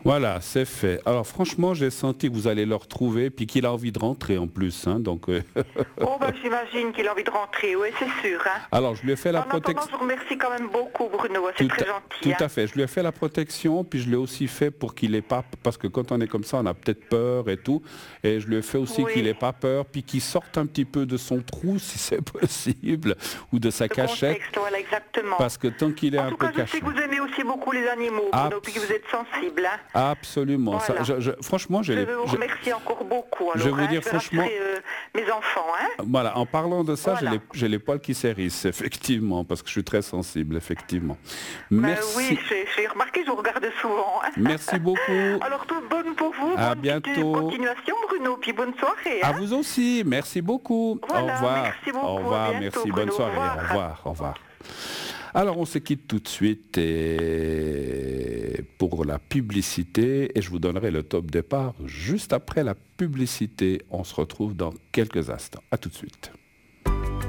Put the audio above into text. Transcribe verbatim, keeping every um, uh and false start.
Voilà, c'est fait. Alors franchement, j'ai senti que vous allez le retrouver, puis qu'il a envie de rentrer en plus. Hein, donc, euh, Oh, ben, j'imagine qu'il a envie de rentrer, oui, c'est sûr. Hein. Alors, je lui ai fait la En attendant, protection. je vous remercie quand même beaucoup, Bruno. C'est Tout, très à, gentil. tout Hein. à fait. Je lui ai fait la protection, puis je l'ai aussi fait pour qu'il n'ait pas... Parce que quand on est comme ça, on a peut-être peur et tout. Et je lui ai fait aussi Oui. qu'il n'ait pas peur, puis qu'il sorte un petit peu de son trou, si c'est possible, ou de sa Le cachette. contexte, voilà, exactement. Parce que tant qu'il est En un tout peu cas, je caché... sais que vous aimez aussi beaucoup les animaux, Bruno, Abs- puis que vous êtes sensible. Hein. Absolument. Voilà. Ça, je, je, franchement, je Je l'ai... veux vous je- remercier encore beaucoup. Alors, je vais vous hein. dire je vais franchement... rassurer, euh, mes enfants. Hein. Voilà, en parlant de ça, Voilà. j'ai les, j'ai les poils qui s'hérissent, effectivement, parce que je suis très sensible, effectivement. Ben Merci. oui, j'ai j'ai remarqué, je vous regarde souvent. Hein. Merci beaucoup. Alors, tout bonne pour vous, À bonne petite bientôt. continuation, Bruno, puis bonne soirée. À Hein. vous aussi, merci beaucoup. Voilà, au revoir. merci beaucoup, Au à revoir, bientôt, merci, bonne Bruno, au soirée. revoir. Au revoir, au revoir. Alors on se quitte tout de suite et pour la publicité et je vous donnerai le top départ juste après la publicité. On se retrouve dans quelques instants. À tout de suite.